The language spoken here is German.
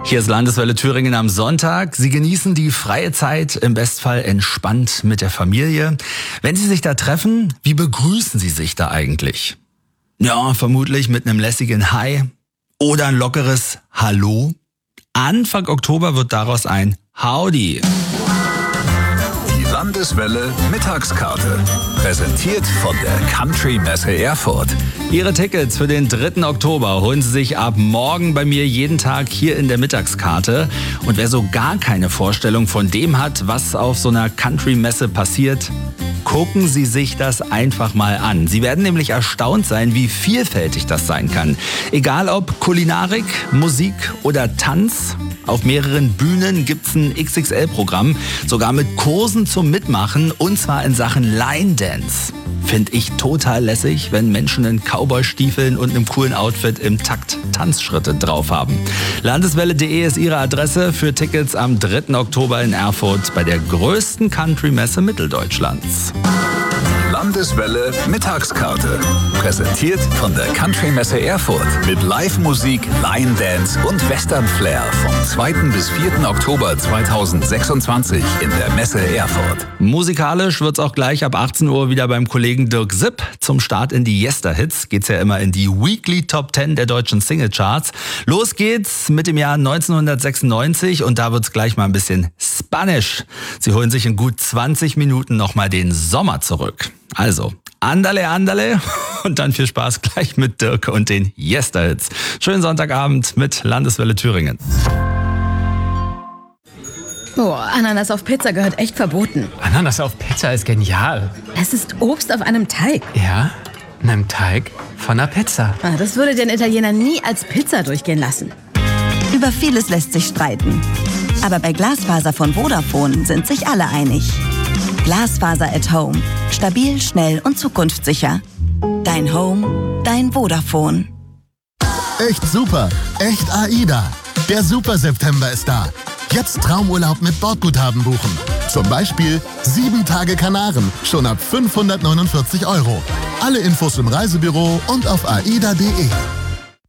Hier ist Landeswelle Thüringen am Sonntag. Sie genießen die freie Zeit, im Bestfall entspannt mit der Familie. Wenn Sie sich da treffen, wie begrüßen Sie sich da eigentlich? Ja, vermutlich mit einem lässigen Hi oder ein lockeres Hallo. Anfang Oktober wird daraus ein Howdy. Die Landeswelle Mittagskarte. Präsentiert von der Country Messe Erfurt. Ihre Tickets für den 3. Oktober holen Sie sich ab morgen bei mir jeden Tag hier in der Mittagskarte. Und wer so gar keine Vorstellung von dem hat, was auf so einer Country-Messe passiert, gucken Sie sich das einfach mal an. Sie werden nämlich erstaunt sein, wie vielfältig das sein kann. Egal ob Kulinarik, Musik oder Tanz. Auf mehreren Bühnen gibt's ein XXL-Programm, sogar mit Kursen zum Mitmachen, und zwar in Sachen Line Dance. Finde ich total lässig, wenn Menschen in Cowboy-Stiefeln und einem coolen Outfit im Takt Tanzschritte drauf haben. Landeswelle.de ist Ihre Adresse für Tickets am 3. Oktober in Erfurt bei der größten Country-Messe Mitteldeutschlands. Landeswelle Mittagskarte. Präsentiert von der Country Messe Erfurt. Mit Live-Musik, Line-Dance und Western-Flair vom 2. bis 4. Oktober 2026 in der Messe Erfurt. Musikalisch wird's auch gleich ab 18 Uhr wieder beim Kollegen Dirk Sipp. Zum Start in die Yester-Hits geht's ja immer in die Weekly Top 10 der deutschen Singlecharts. Los geht's mit dem Jahr 1996 und da wird's gleich mal ein bisschen Spanish. Sie holen sich in gut 20 Minuten nochmal den Sommer zurück. Also, andale, andale und dann viel Spaß gleich mit Dirk und den Yester-Hits. Schönen Sonntagabend mit Landeswelle Thüringen. Boah, Ananas auf Pizza gehört echt verboten. Ananas auf Pizza ist genial. Es ist Obst auf einem Teig. Ja, einem Teig von einer Pizza. Das würde den Italiener nie als Pizza durchgehen lassen. Über vieles lässt sich streiten. Aber bei Glasfaser von Vodafone sind sich alle einig. Glasfaser at Home. Stabil, schnell und zukunftssicher. Dein Home, dein Vodafone. Echt super, echt AIDA. Der Super September ist da. Jetzt Traumurlaub mit Bordguthaben buchen. Zum Beispiel 7 Tage Kanaren, schon ab 549 €. Alle Infos im Reisebüro und auf aida.de.